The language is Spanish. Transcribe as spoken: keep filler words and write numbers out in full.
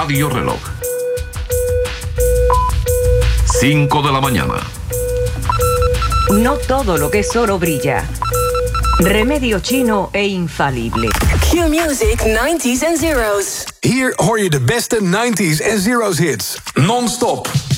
Radio Reloj. cinco de la mañana. No todo lo que es oro brilla. Remedio chino e infalible. Q Music nineties and zeros. Hier hoor je de beste nineties en zeros hits. Non-stop.